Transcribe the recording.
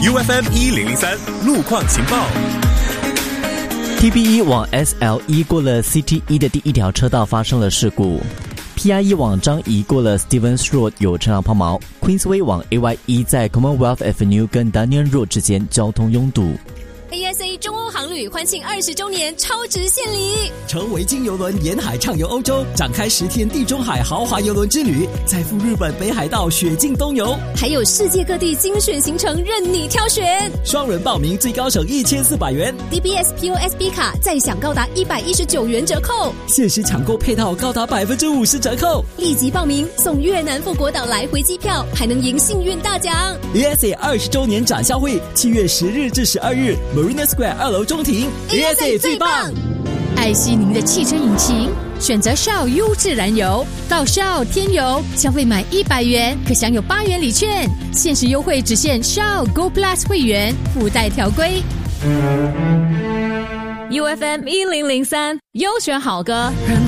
UFM 1003路况情报。 TB1 往 SL1 过了 CT1 的第一条车道发生了事故。PR1 往张仪过了 Stevens Road 有车辆抛锚。Queensway 往 AY1 在 Commonwealth Avenue 跟 Daniel Road 之间交通拥堵。 ASA 中欧航旅欢庆20周年超值献礼， 乘维京邮轮沿海畅游欧洲，展开10天地中海豪华邮轮之旅，再赴日本北海道雪境东游， 还有世界各地精选行程任你挑选。 双人报名最高省1400元 DBS POSB 卡再享高达119元折扣， 限时抢购配套高达50%折扣， 立即报名送越南富国岛来回机票，还能赢幸运大奖。 ASA 20周年展销会7月10日至12日Marina Square 2楼中庭 ，ASA 最棒！ 爱惜您的汽车引擎，选择 Shell 优质燃油，到 Shell 添油，消费满100元可享有8元礼券，限时优惠只限 Shell Go Plus 会员，附带条规。 UFM 1003优选好歌。